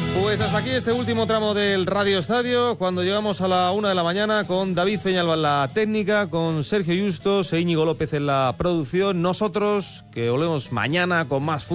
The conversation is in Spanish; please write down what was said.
Pues hasta aquí este último tramo del Radio Estadio, cuando llegamos a la 1 de la mañana con David Peñalba en la técnica, con Sergio Justos e Íñigo López en la producción. Nosotros, que volvemos mañana con más fútbol.